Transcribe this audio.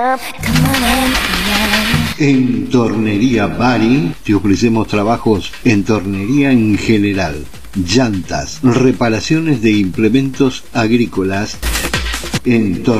En Tornería Bari te ofrecemos trabajos en tornería en general, llantas, reparaciones de implementos agrícolas. En